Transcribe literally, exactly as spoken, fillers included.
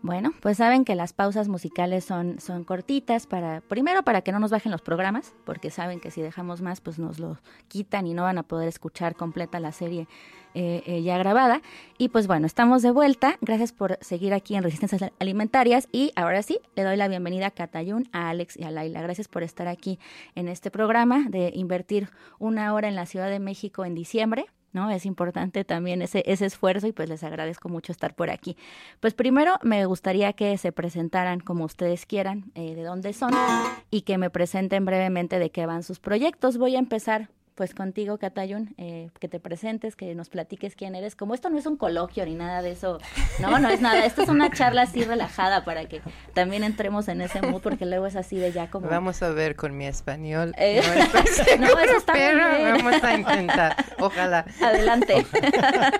Bueno, pues saben que las pausas musicales son, son cortitas, para primero para que no nos bajen los programas, porque saben que si dejamos más, pues nos lo quitan y no van a poder escuchar completa la serie eh, eh, ya grabada. Y pues bueno, estamos de vuelta. Gracias por seguir aquí en Resistencias Alimentarias. Y ahora sí, le doy la bienvenida a Catayún, a Alex y a Laila. Gracias por estar aquí en este programa de invertir una hora en la Ciudad de México en diciembre, ¿no? Es importante también ese, ese esfuerzo y pues les agradezco mucho estar por aquí. Pues primero me gustaría que se presentaran como ustedes quieran, eh, de dónde son y que me presenten brevemente de qué van sus proyectos. Voy a empezar pues contigo, Catayún, eh, que te presentes, que nos platiques quién eres. Como esto no es un coloquio ni nada de eso, no, no es nada, esto es una charla así relajada para que también entremos en ese mood, porque luego es así de ya como... Vamos a ver con mi español, eh, no estoy seguro, no, eso está pero muy bien. vamos a intentar, ojalá. Adelante. Ojalá.